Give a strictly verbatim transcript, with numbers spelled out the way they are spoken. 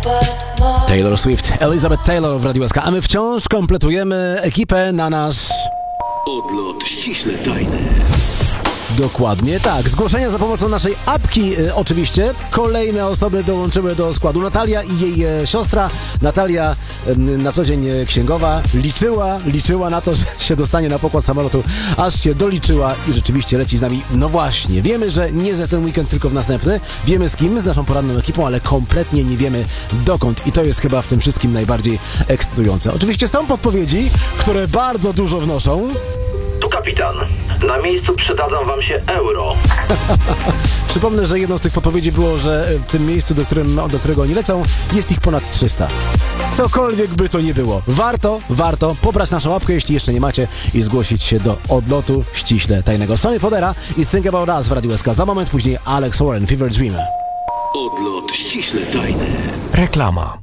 Taylor Swift, Elizabeth Taylor w Radiu S K, a my wciąż kompletujemy ekipę na nasz odlot ściśle tajny. Dokładnie tak. Zgłoszenia za pomocą naszej apki y, oczywiście. Kolejne osoby dołączyły do składu. Natalia i jej e, siostra. Natalia y, na co dzień e, księgowa. Liczyła, liczyła na to, że się dostanie na pokład samolotu. Aż się doliczyła i rzeczywiście leci z nami. No właśnie. Wiemy, że nie za ten weekend, tylko w następny. Wiemy z kim, z naszą poranną ekipą, ale kompletnie nie wiemy dokąd. I to jest chyba w tym wszystkim najbardziej ekscytujące. Oczywiście są podpowiedzi, które bardzo dużo wnoszą. Tu kapitan. Na miejscu przydadzą wam się euro. Przypomnę, że jedną z tych podpowiedzi było, że w tym miejscu, do, którym, do którego oni lecą, jest ich ponad trzysta. Cokolwiek by to nie było. Warto, warto pobrać naszą łapkę, jeśli jeszcze nie macie, i zgłosić się do odlotu ściśle tajnego. Sonny Fodera i Think About Us w Radiu S K. Za moment później Alex Warren, Fever Dream. Odlot ściśle tajny. Reklama.